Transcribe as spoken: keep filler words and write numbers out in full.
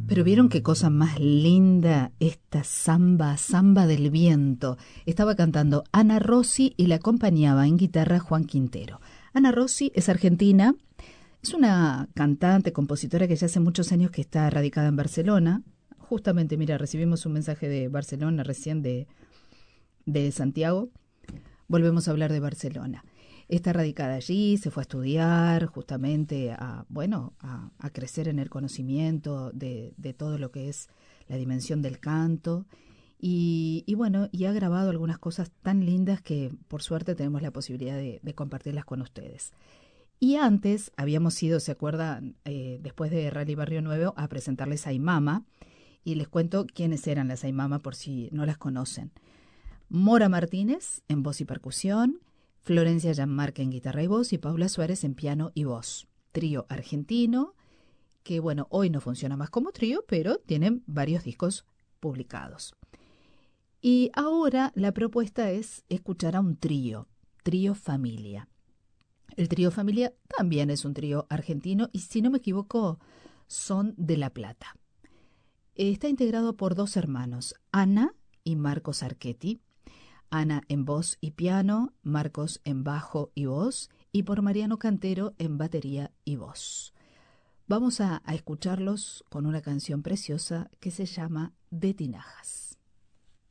Pero vieron qué cosa más linda esta samba, samba del viento. Estaba cantando Ana Rossi y la acompañaba en guitarra Juan Quintero. Ana Rossi es argentina, es una cantante, compositora que ya hace muchos años que está radicada en Barcelona. Justamente, mira, recibimos un mensaje de Barcelona recién de, de Santiago. Volvemos a hablar de Barcelona. Está radicada allí, se fue a estudiar justamente a, bueno, a, a crecer en el conocimiento de, de todo lo que es la dimensión del canto. Y, y bueno, y ha grabado algunas cosas tan lindas que por suerte tenemos la posibilidad de, de compartirlas con ustedes. Y antes habíamos ido, ¿se acuerdan? Eh, después de Rally Barrio Nuevo, a presentarles a Aimama. Y les cuento quiénes eran las Aimama por si no las conocen. Mora Martínez en voz y percusión, Florencia Gianmarca en guitarra y voz y Paula Suárez en piano y voz. Trío argentino que, bueno, hoy no funciona más como trío, pero tienen varios discos publicados. Y ahora la propuesta es escuchar a un trío, Trío Familia. El Trío Familia también es un trío argentino y, si no me equivoco, son de La Plata. Está integrado por dos hermanos, Ana y Marcos Archetti. Ana en voz y piano, Marcos en bajo y voz, y por Mariano Cantero en batería y voz. Vamos a, a escucharlos con una canción preciosa que se llama De Tinajas.